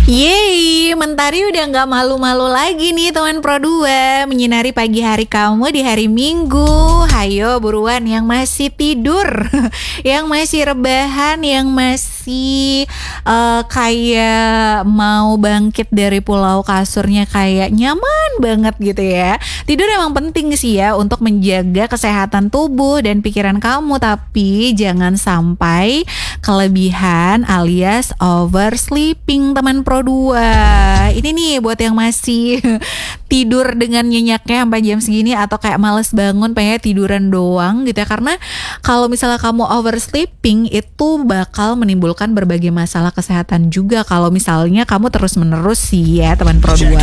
Yeay, Mentari udah gak malu-malu lagi nih teman Pro 2, menyinari pagi hari kamu di hari Minggu. Hayo buruan yang masih tidur, yang masih rebahan, yang masih kayak mau bangkit dari pulau kasurnya kayak nyaman banget gitu ya. Tidur emang penting sih ya untuk menjaga kesehatan tubuh dan pikiran kamu, tapi jangan sampai kelebihan alias oversleeping teman Pro 2. Ini nih buat yang masih tidur dengan nyenyaknya sampai jam segini atau kayak males bangun pengen tiduran doang gitu ya. Karena kalau misalnya kamu oversleeping itu bakal menimbulkan berbagai masalah kesehatan juga kalau misalnya kamu terus-menerus sih ya teman Pro 2.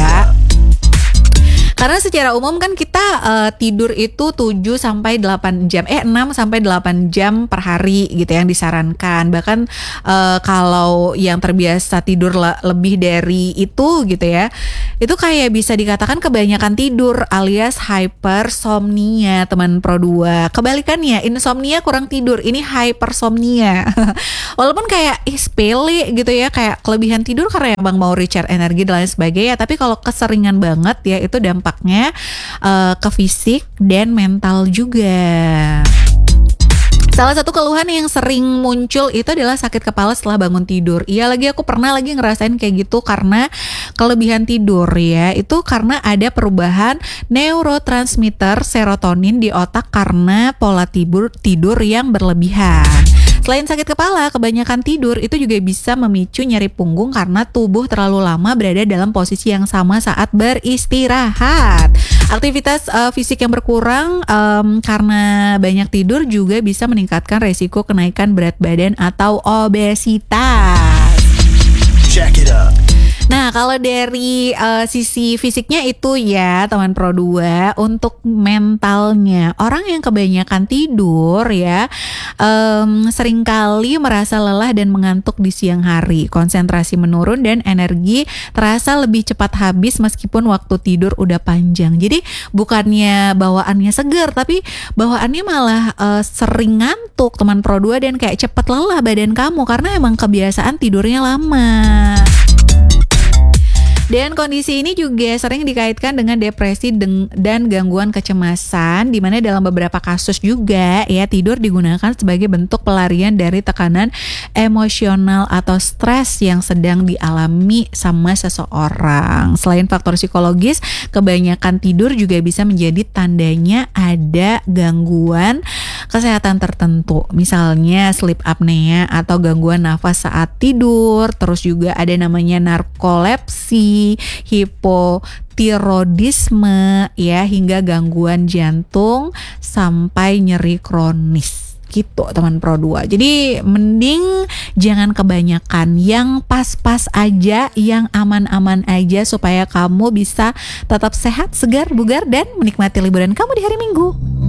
Karena secara umum kan kita tidur itu 7 sampai 8 jam, 6 sampai 8 jam per hari gitu yang disarankan. Bahkan kalau yang terbiasa tidur lebih dari itu gitu ya, itu kayak bisa dikatakan kebanyakan tidur alias hypersomnia teman Pro 2. Kebalikannya, insomnia kurang tidur, ini hypersomnia. Walaupun kayak sepele gitu ya, kayak kelebihan tidur karena emang mau recharge energi dan lain sebagainya, tapi kalau keseringan banget ya itu dampaknya ke fisik dan mental juga. Salah satu keluhan yang sering muncul itu adalah sakit kepala setelah bangun tidur. Iya lagi, aku pernah lagi ngerasain kayak gitu karena kelebihan tidur ya. Itu karena ada perubahan neurotransmitter serotonin di otak karena pola tidur yang berlebihan. Selain sakit kepala, kebanyakan tidur itu juga bisa memicu nyeri punggung karena tubuh terlalu lama berada dalam posisi yang sama saat beristirahat. Aktivitas fisik yang berkurang karena banyak tidur juga bisa meningkatkan resiko kenaikan berat badan atau obesitas. Check it out. Nah, kalau dari sisi fisiknya itu ya teman Pro 2, untuk mentalnya orang yang kebanyakan tidur ya seringkali merasa lelah dan mengantuk di siang hari, konsentrasi menurun dan energi terasa lebih cepat habis meskipun waktu tidur udah panjang. Jadi bukannya bawaannya segar, tapi bawaannya malah sering ngantuk teman Pro 2 dan kayak cepat lelah badan kamu karena emang kebiasaan tidurnya lama. Dan kondisi ini juga sering dikaitkan dengan depresi dan gangguan kecemasan, di mana dalam beberapa kasus juga ya tidur digunakan sebagai bentuk pelarian dari tekanan emosional atau stres yang sedang dialami sama seseorang. Selain faktor psikologis, kebanyakan tidur juga bisa menjadi tandanya ada gangguan kesehatan tertentu, misalnya sleep apnea atau gangguan nafas saat tidur. Terus juga ada namanya narkolepsi, hipotiroidisme ya, hingga gangguan jantung sampai nyeri kronis gitu teman Pro 2. Jadi mending jangan kebanyakan, yang pas-pas aja, yang aman-aman aja supaya kamu bisa tetap sehat, segar, bugar dan menikmati liburan kamu di hari Minggu.